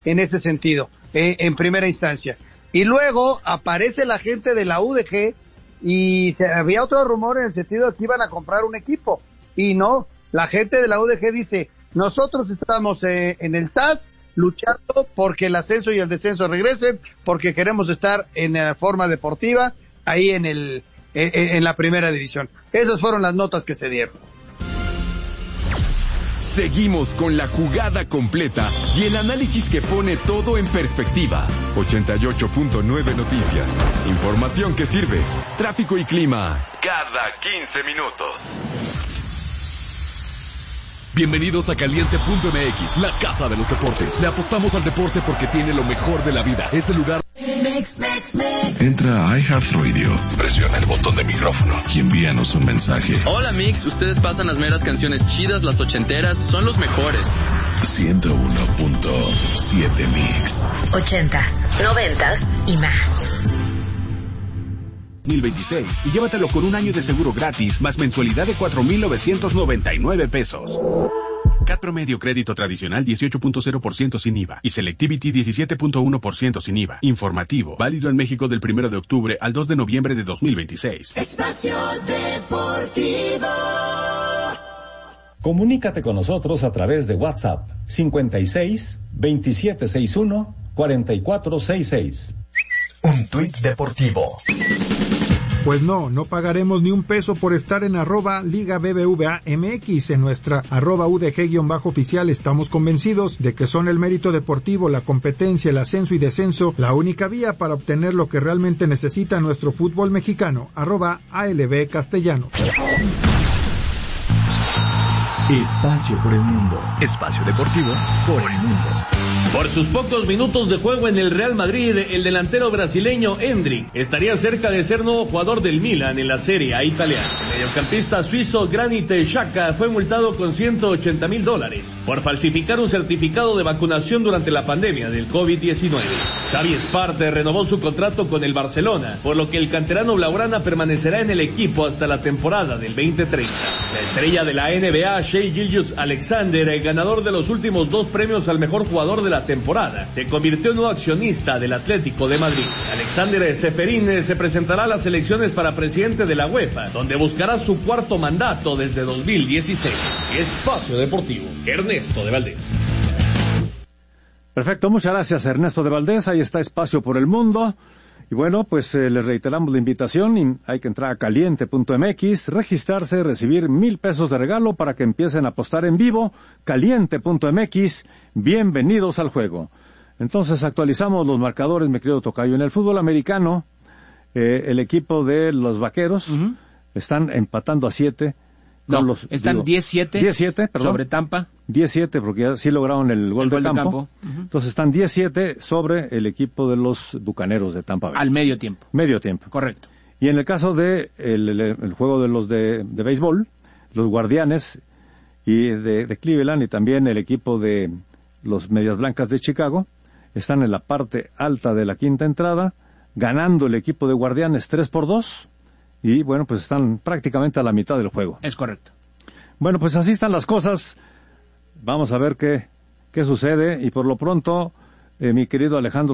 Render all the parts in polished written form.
en ese sentido, en primera instancia. Y luego aparece la gente de la UDG y había otro rumor en el sentido de que iban a comprar un equipo. Y no, la gente de la UDG dice, nosotros estamos en el TAS luchando porque el ascenso y el descenso regresen, porque queremos estar en la forma deportiva, ahí en la primera división. Esas fueron las notas que se dieron. Seguimos con la jugada completa y el análisis que pone todo en perspectiva. 88.9 Noticias. Información que sirve. Tráfico y clima cada 15 minutos. Bienvenidos a Caliente.mx, la casa de los deportes. Le apostamos al deporte porque tiene lo mejor de la vida. Es el lugar. Entra a iHeartRadio, presiona el botón de micrófono y envíanos un mensaje. Hola Mix, ustedes pasan las meras canciones chidas, las ochenteras, son los mejores. 101.7 Mix. 80s, 90s y más. 2026 y llévatelo con un año de seguro gratis más mensualidad de 4,999 pesos. CAT promedio crédito tradicional 18.0% sin IVA y Selectivity 17.1% sin IVA. Informativo, válido en México del 1 de octubre al 2 de noviembre de 2026. Espacio Deportivo. Comunícate con nosotros a través de WhatsApp 56 2761 4466. Un tuit deportivo. Pues no pagaremos ni un peso por estar en @Liga BBVA MX. En nuestra @UDG_oficial estamos convencidos de que son el mérito deportivo, la competencia, el ascenso y descenso, la única vía para obtener lo que realmente necesita nuestro fútbol mexicano. @ALB Castellano. Espacio por el mundo. Espacio deportivo por el mundo. Por sus pocos minutos de juego en el Real Madrid, el delantero brasileño Endrick estaría cerca de ser nuevo jugador del Milan en la Serie A italiana. El mediocampista suizo Granit Xhaka fue multado con $180,000 por falsificar un certificado de vacunación durante la pandemia del COVID-19. Xavi Esparte renovó su contrato con el Barcelona, por lo que el canterano blaugrana permanecerá en el equipo hasta la temporada del 2030. La estrella de la NBA, Shai Gilgeous-Alexander, ganador de los últimos 2 premios al mejor jugador de la temporada, se convirtió en nuevo accionista del Atlético de Madrid. Alexander Ceferín se presentará a las elecciones para presidente de la UEFA, donde buscará su 4º mandato desde 2016. Espacio Deportivo, Ernesto de Valdés. Perfecto, muchas gracias Ernesto de Valdés. Ahí está Espacio por el Mundo. Y bueno, pues les reiteramos la invitación y hay que entrar a caliente.mx, registrarse, recibir 1,000 pesos de regalo para que empiecen a apostar en vivo. Caliente.mx, bienvenidos al juego. Entonces actualizamos los marcadores, mi querido tocayo. En el fútbol americano, el equipo de los Vaqueros están empatando a 7. No, están 17 sobre Tampa. 17 porque ya sí lograron el gol de campo. Entonces están 17 sobre el equipo de los Bucaneros de Tampa Bay. Al medio tiempo. Medio tiempo. Correcto. Y en el caso de el juego de los de béisbol, los Guardianes y de Cleveland y también el equipo de los Medias Blancas de Chicago están en la parte alta de la quinta entrada, ganando el equipo de Guardianes 3-2. Y bueno, pues están prácticamente a la mitad del juego. Es correcto. Bueno, pues así están las cosas. Vamos a ver qué sucede. Y por lo pronto, mi querido Alejandro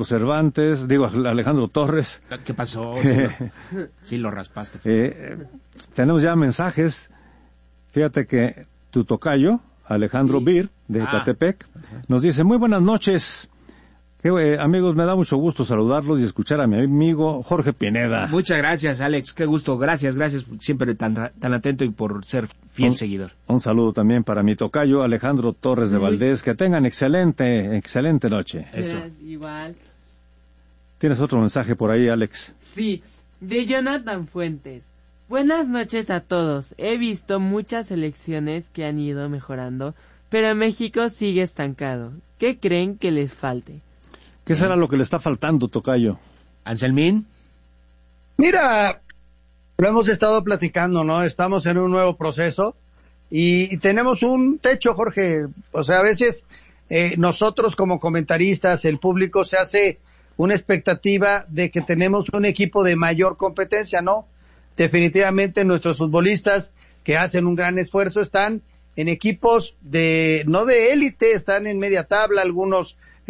Torres. ¿Qué pasó? Sí lo raspaste. Tenemos ya mensajes. Fíjate que tu tocayo, Alejandro Bir, de Ecatepec, nos dice, muy buenas noches. Amigos, me da mucho gusto saludarlos y escuchar a mi amigo Jorge Pineda. Muchas gracias, Alex, qué gusto, gracias, siempre tan atento y por ser fiel seguidor. Un saludo también para mi tocayo Alejandro Torres de Valdés, que tengan excelente noche. Eso. Igual. ¿Tienes otro mensaje por ahí, Alex? Sí, de Jonathan Fuentes. Buenas noches a todos, he visto muchas selecciones que han ido mejorando, pero México sigue estancado. ¿Qué creen que les falte? ¿Qué será lo que le está faltando, tocayo? ¿Anselmín? Mira, lo hemos estado platicando, ¿no? Estamos en un nuevo proceso y tenemos un techo, Jorge. O sea, a veces nosotros como comentaristas, el público se hace una expectativa de que tenemos un equipo de mayor competencia, ¿no? Definitivamente nuestros futbolistas que hacen un gran esfuerzo están en equipos no de élite, están en media tabla, algunos